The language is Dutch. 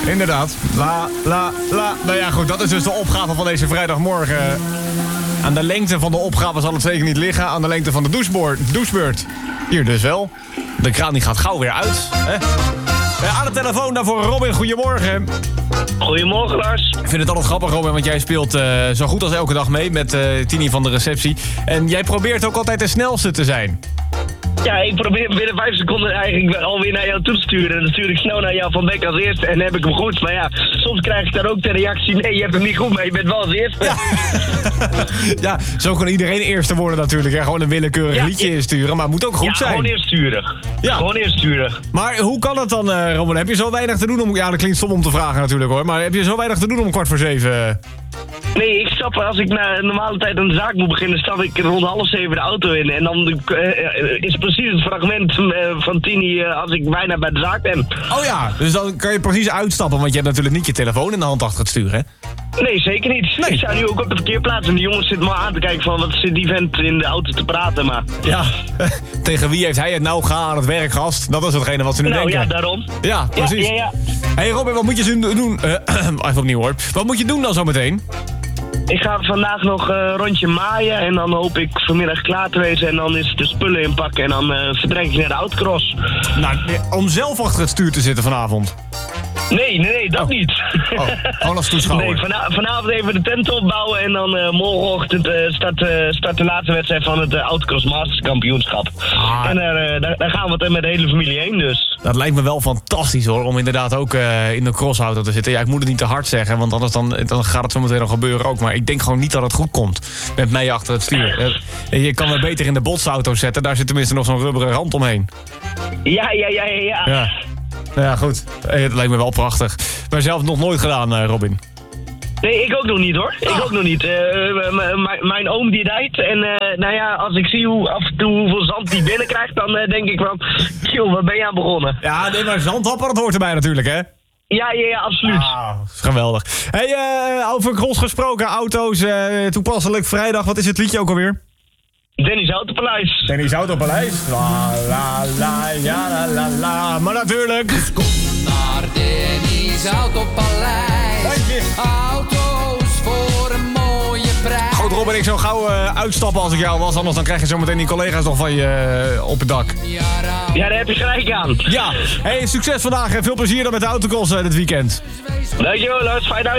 inderdaad. La. Nou ja, goed, dat is dus de opgave van deze vrijdagmorgen. Aan de lengte van de opgave zal het zeker niet liggen. Aan de lengte van de douchebeurt. Hier dus wel. De kraan die gaat gauw weer uit. Hè? Aan de telefoon daarvoor Robin, goedemorgen. Goedemorgen, Lars. Ik vind het altijd grappig, Robin, want jij speelt zo goed als elke dag mee met Tini van de receptie. En jij probeert ook altijd de snelste te zijn. Ja, ik probeer binnen 5 seconden eigenlijk alweer naar jou toe te sturen. En dan stuur ik snel naar jou van Beck als eerste en dan heb ik hem goed. Maar ja, soms krijg ik dan ook de reactie, nee, je hebt hem niet goed, maar je bent wel als eerste. Ja, ja, zo kan iedereen eerste worden natuurlijk. Hè? Gewoon een willekeurig liedje insturen, maar het moet ook goed zijn. Gewoon eersturig. Ja, gewoon eersturig. Maar hoe kan het dan, Robin? Heb je zo weinig te doen om... Ja, dat klinkt stom om te vragen natuurlijk hoor. Maar heb je zo weinig te doen om 6:45? Nee, ik stap, als ik na een normale tijd aan de zaak moet beginnen, stap ik rond 6:30 de auto in. En dan is precies het fragment van Tini als ik bijna bij de zaak ben. Oh ja, dus dan kan je precies uitstappen, want je hebt natuurlijk niet je telefoon in de hand achter het stuur, hè? Nee, zeker niet. Nee. Ik sta nu ook op de parkeerplaats en die jongens zitten me aan te kijken van wat zit die vent in de auto te praten, maar... Ja, tegen wie heeft hij het nou? Ga aan het werk, gast. Dat is hetgene wat ze nu denken. Ja, daarom. Ja, precies. Ja. Hey Robin, wat moet je doen? Even opnieuw hoor. Wat moet je doen dan zometeen? Ik ga vandaag nog een rondje maaien en dan hoop ik vanmiddag klaar te wezen en dan is de spullen inpakken en dan vertrek ik naar de autocross. Nou, om zelf achter het stuur te zitten vanavond. Nee, dat niet. Oh, gewoon als toeschouwer. Nee, vanavond even de tent opbouwen en dan morgenochtend start de laatste wedstrijd van het Autocross Masters kampioenschap. En daar gaan we met de hele familie heen dus. Dat lijkt me wel fantastisch hoor, om inderdaad ook in de crossauto te zitten. Ja, ik moet het niet te hard zeggen, want anders dan gaat het zo meteen nog gebeuren ook. Maar ik denk gewoon niet dat het goed komt met mij achter het stuur. Je kan me beter in de botsauto zetten, daar zit tenminste nog zo'n rubberen rand omheen. Ja. Ja, goed. Het lijkt me wel prachtig. Maar zelf nog nooit gedaan, Robin. Nee, ik ook nog niet hoor. Ik ook nog niet. Mijn oom die rijdt en nou ja, als ik zie af en toe hoeveel zand die binnenkrijgt, dan denk ik van, joh, waar ben je aan begonnen? Ja, nee, maar zandhapper, dat hoort erbij natuurlijk, hè? Ja, absoluut. Geweldig. Hey, over cross gesproken, auto's, toepasselijk vrijdag, wat is het liedje ook alweer? Denny's Autopaleis. Denny's Autopaleis. La, ja, la. Maar natuurlijk. Kom naar Denny's Autopaleis. Dank je. Auto's voor een mooie prijs. Goed, Robin, ik zou gauw uitstappen als ik jou was. Anders dan krijg je zometeen die collega's nog van je op het dak. Ja, daar heb je gelijk aan. Ja. Hey, succes vandaag en veel plezier dan met de autocross dit weekend. Dankjewel, Lars. Fijn